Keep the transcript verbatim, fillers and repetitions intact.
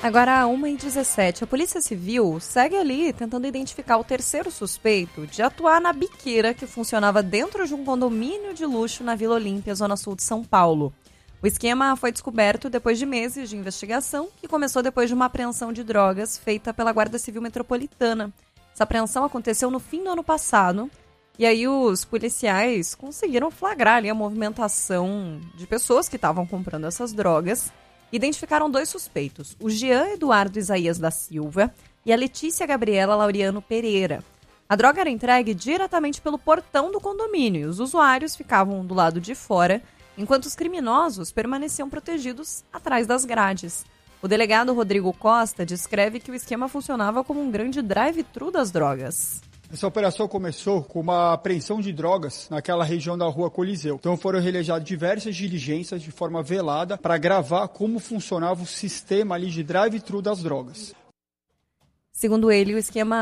Agora, uma e dezessete, a Polícia Civil segue ali tentando identificar o terceiro suspeito de atuar na biqueira que funcionava dentro de um condomínio de luxo na Vila Olímpia, zona sul de São Paulo. O esquema foi descoberto depois de meses de investigação, que começou depois de uma apreensão de drogas feita pela Guarda Civil Metropolitana. Essa apreensão aconteceu no fim do ano passado, e aí os policiais conseguiram flagrar ali a movimentação de pessoas que estavam comprando essas drogas. Identificaram dois suspeitos, o Jean Eduardo Isaías da Silva e a Letícia Gabriela Laureano Pereira. A droga era entregue diretamente pelo portão do condomínio e os usuários ficavam do lado de fora, enquanto os criminosos permaneciam protegidos atrás das grades. O delegado Rodrigo Costa descreve que o esquema funcionava como um grande drive-thru das drogas. Essa operação começou com uma apreensão de drogas naquela região da rua Coliseu. Então foram realizadas diversas diligências de forma velada para gravar como funcionava o sistema ali de drive-thru das drogas. Segundo ele, o esquema